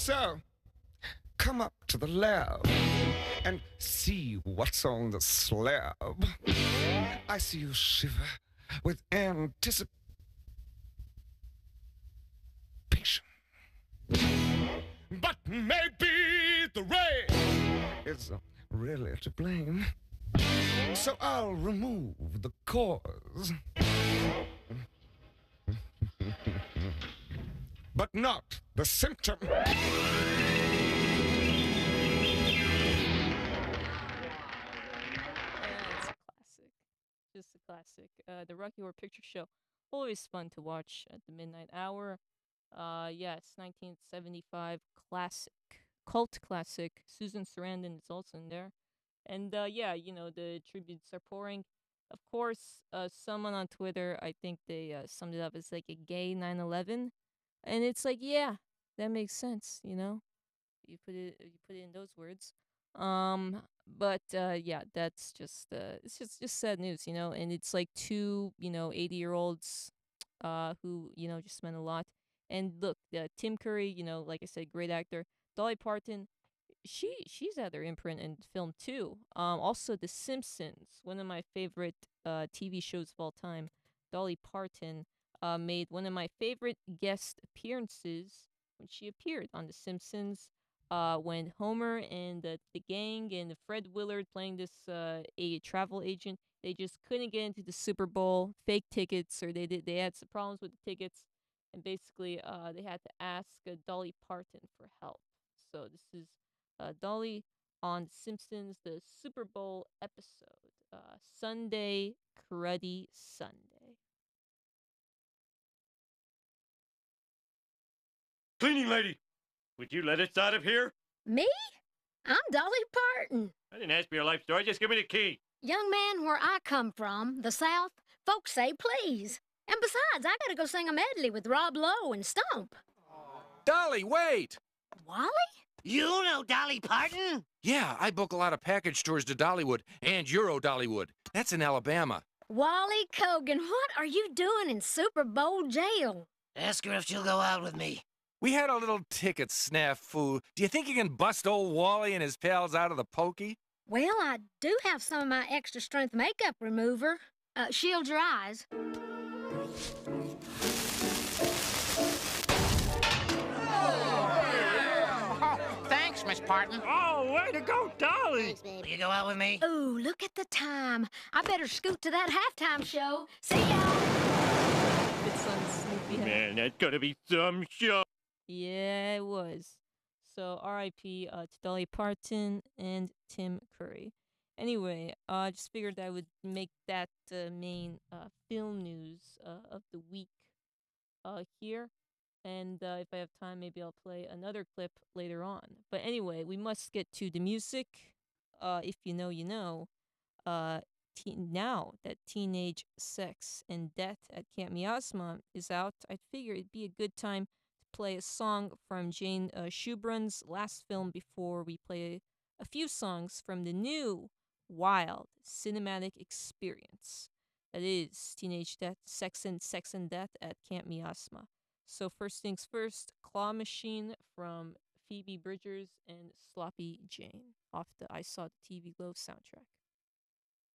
So, come up to the lab and see what's on the slab. I see you shiver with anticipation. But maybe the rain is really to blame. So I'll remove the cause. But not the symptom. It's a classic. Just a classic. The Rocky Horror Picture Show. Always fun to watch at the midnight hour. Yes, 1975 classic. Cult classic. Susan Sarandon is also in there. And yeah, the tributes are pouring. Of course, someone on Twitter, I think they summed it up as like a gay 9/11, and it's like, yeah, that makes sense. You put it in those words. But yeah, that's just it's just sad news, and it's like two 80-year-olds, who just meant a lot. And look, Tim Curry, like I said, great actor. Dolly Parton, she's had her imprint in film too. Also The Simpsons, one of my favorite TV shows of all time. Dolly Parton made one of my favorite guest appearances when she appeared on The Simpsons. When Homer and the gang and Fred Willard playing this a travel agent, they just couldn't get into the Super Bowl, fake tickets, or they had some problems with the tickets, and basically they had to ask Dolly Parton for help. So this is Dolly on Simpsons, the Super Bowl episode. Sunday, Cruddy Sunday. Cleaning lady, would you let us out of here? Me? I'm Dolly Parton. I didn't ask for your life story. Just give me the key. Young man, where I come from, the South, folks say please. And besides, I gotta go sing a medley with Rob Lowe and Stump. Dolly, wait! Wally? You know Dolly Parton? Yeah, I book a lot of package tours to Dollywood and Euro Dollywood. That's in Alabama. Wally Kogan, what are you doing in Super Bowl jail? Ask her if she'll go out with me. We had a little ticket snafu. Do you think you can bust old Wally and his pals out of the pokey? Well, I do have some of my extra strength makeup remover. Shield your eyes. Thanks, Miss Parton. Oh, way to go, Dolly! Thanks, baby. Will you go out with me? Ooh, look at the time. I better scoot to that halftime show. See y'all. It's on Snoopy. Man, that's gonna be some show. Yeah, it was. So R.I.P. To Dolly Parton and Tim Curry. Anyway, I just figured I would make that main film news of the week here. And if I have time, maybe I'll play another clip later on. But anyway, we must get to the music. If you know, you know. Now that Teenage Sex and Death at Camp Miasma is out, I figure it'd be a good time to play a song from Jane Schubrun's last film before we play a few songs from the new wild cinematic experience that is Teenage Sex and Death at Camp Miasma. So first things first, Claw Machine from Phoebe Bridgers and Sloppy Jane off the I Saw the TV Glow soundtrack.